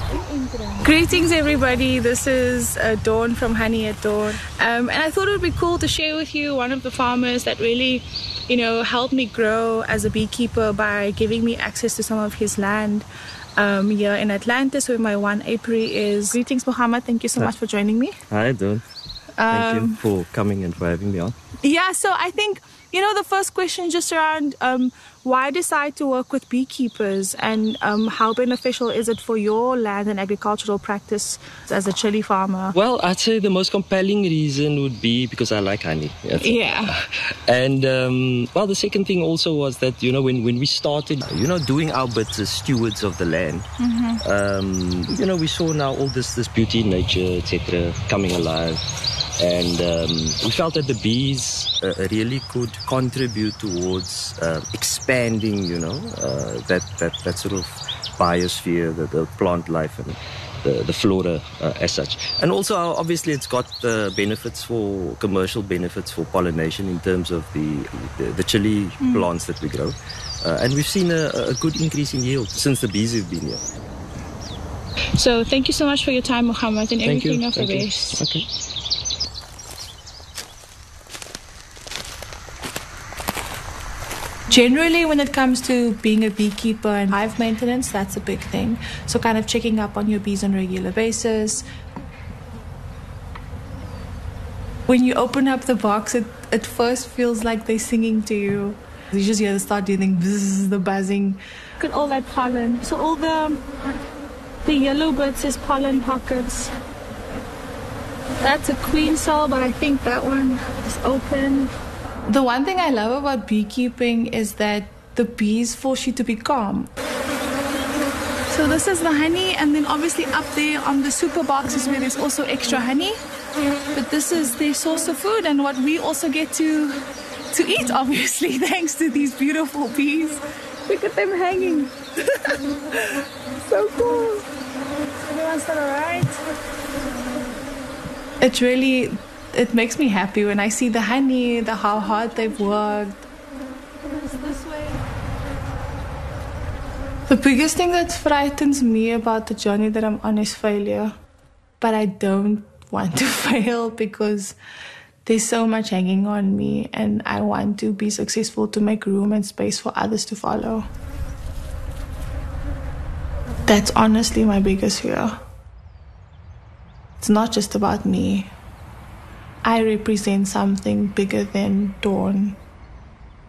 Greetings everybody, this is Dawn from Honey at Dawn, and I thought it would be cool to share with you one of the farmers that really, helped me grow as a beekeeper by giving me access to some of his land here in Atlantis where my one apiary is. Greetings Muhammad, thank you so much for joining me. Hi Dawn, thank you for coming and for having me on. Yeah, so I think, the first question just around why decide to work with beekeepers and how beneficial is it for your land and agricultural practice as a chili farmer? Well, I'd say the most compelling reason would be because I like honey. Yeah. And, the second thing also was that, when we started, doing our bits as stewards of the land, we saw now all this beauty in nature, etc., coming alive. And we felt that the bees really could contribute towards expanding, that sort of biosphere, the plant life and the flora as such. And also, obviously, it's got commercial benefits for pollination in terms of the chili plants that we grow. And we've seen a good increase in yield since the bees have been here. So thank you so much for your time, Muhammad, and everything of the best. Okay. Generally, when it comes to being a beekeeper and hive maintenance, that's a big thing. So kind of checking up on your bees on a regular basis. When you open up the box, it at first feels like they're singing to you. You just hear the start doing bzzz, the buzzing. Look at all that pollen. So all the yellow bits is pollen pockets. That's a queen cell, but I think that one is open. The one thing I love about beekeeping is that the bees force you to be calm. So this is the honey, and then obviously up there on the super boxes where there's also extra honey. But this is their source of food and what we also get to eat, obviously, thanks to these beautiful bees. Look at them hanging. So cool. Everyone's all right? It makes me happy when I see the honey, how hard they've worked. This way. The biggest thing that frightens me about the journey that I'm on is failure. But I don't want to fail because there's so much hanging on me and I want to be successful to make room and space for others to follow. That's honestly my biggest fear. It's not just about me. I represent something bigger than Dawn.